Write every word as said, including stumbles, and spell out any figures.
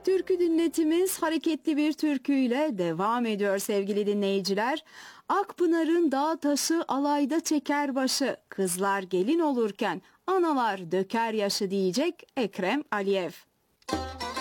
Türkü dinletimiz hareketli bir türküyle devam ediyor sevgili dinleyiciler. Akpınar'ın dağ taşı alayda çeker başı, kızlar gelin olurken analar döker yaşı diyecek Ekrem Aliyev.